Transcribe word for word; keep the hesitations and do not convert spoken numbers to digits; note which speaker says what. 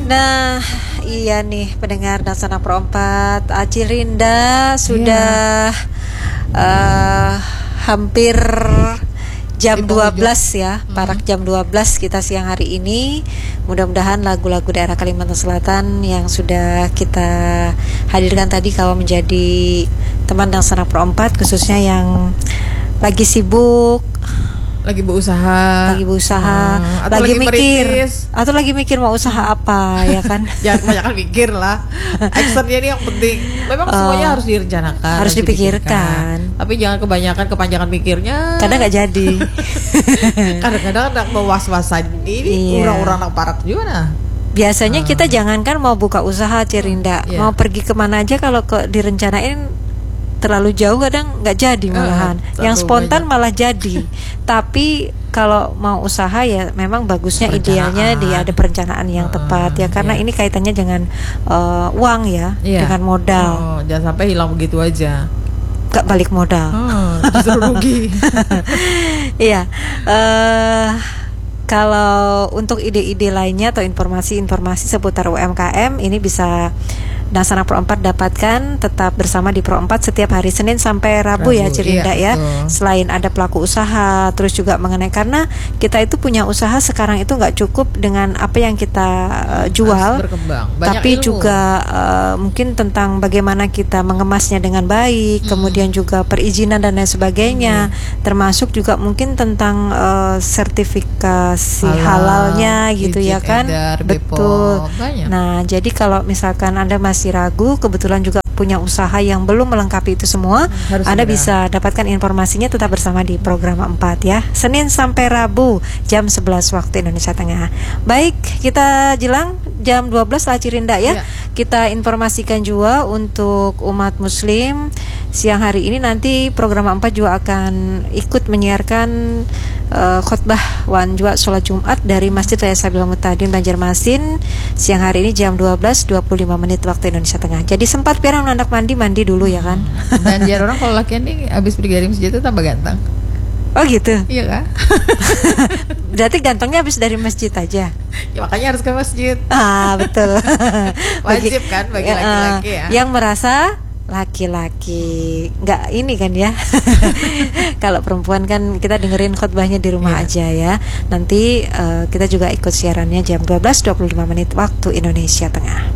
Speaker 1: Nah, iya nih pendengar Dasana Perempat, Aci Rinda sudah yeah. uh, hampir jam dua belas ya, parak jam dua belas kita siang hari ini. Mudah-mudahan lagu-lagu daerah Kalimantan Selatan yang sudah kita hadirkan tadi kalau menjadi teman Dasana Perempat, khususnya yang lagi sibuk,
Speaker 2: lagi berusaha,
Speaker 1: lagi berusaha,
Speaker 2: hmm,
Speaker 1: lagi,
Speaker 2: lagi
Speaker 1: mikir,
Speaker 2: merintis.
Speaker 1: atau lagi mikir mau usaha apa, ya kan?
Speaker 2: Jangan kebanyakan mikir lah. Actionnya ini yang penting. Memang uh, semuanya harus direncanakan,
Speaker 1: harus, harus dipikirkan.
Speaker 2: dipikirkan. Tapi jangan kebanyakan kepanjangan mikirnya.
Speaker 1: Kadang nggak jadi.
Speaker 2: Kadang-kadang anak was-wasan ini
Speaker 1: iya.
Speaker 2: orang-orang anak parak gimana?
Speaker 1: Biasanya
Speaker 2: uh.
Speaker 1: kita jangankan mau buka usaha, Cirinda, yeah. mau pergi kemana aja kalau ke direncanain terlalu jauh kadang nggak jadi malahan. Uh, yang spontan banyak. Malah jadi. Tapi kalau mau usaha ya memang bagusnya idealnya dia ada perencanaan yang uh, tepat ya, karena yeah. ini kaitannya dengan uh, uang ya, yeah. dengan modal.
Speaker 2: Oh, jangan sampai hilang begitu aja.
Speaker 1: Gak balik modal.
Speaker 2: Oh, justru rugi.
Speaker 1: Iya. uh, Kalau untuk ide-ide lainnya atau informasi-informasi seputar U M K M ini bisa Dasana Pro empat dapatkan tetap bersama di Pro empat setiap hari Senin sampai Rabu, Rabu ya Cirinda
Speaker 2: iya,
Speaker 1: ya.
Speaker 2: Betul. Selain
Speaker 1: ada pelaku usaha, terus juga mengenai karena kita itu punya usaha sekarang itu nggak cukup dengan apa yang kita uh, jual, tapi ilmu. juga uh, mungkin tentang bagaimana kita mengemasnya dengan baik, hmm. kemudian juga perizinan dan lain sebagainya, hmm. termasuk juga mungkin tentang uh, sertifikasi Halal, halalnya gitu ya kan,
Speaker 2: edar,
Speaker 1: betul.
Speaker 2: Banyak.
Speaker 1: Nah jadi kalau misalkan Anda masih masih ragu, kebetulan juga punya usaha yang belum melengkapi itu semua, Harus Anda segera. bisa dapatkan informasinya tetap bersama di program empat ya, Senin sampai Rabu jam sebelas waktu Indonesia Tengah. Baik, kita jelang jam dua belas lah Cirinda ya. ya. Kita informasikan juga untuk umat muslim siang hari ini nanti program empat juga akan ikut menyiarkan uh, khutbah wan juga sholat Jumat dari Masjid Raya Sabil Mutadin Banjarmasin siang hari ini jam dua belas dua puluh lima menit waktu Indonesia Tengah. Jadi sempat biar anak mandi mandi dulu ya kan.
Speaker 2: Dan biar orang kalau lakian nih habis pergi dari masjid itu tambah ganteng.
Speaker 1: Oh gitu.
Speaker 2: Iya kan?
Speaker 1: Berarti gantengnya habis dari masjid aja.
Speaker 2: Ya makanya harus ke masjid.
Speaker 1: Ah betul.
Speaker 2: Wajib kan bagi
Speaker 1: ya,
Speaker 2: laki-laki ya.
Speaker 1: Yang merasa laki-laki nggak ini kan ya. Kalau perempuan kan kita dengerin khutbahnya di rumah yeah. aja ya. Nanti uh, kita juga ikut siarannya jam dua belas dua puluh lima menit waktu Indonesia Tengah.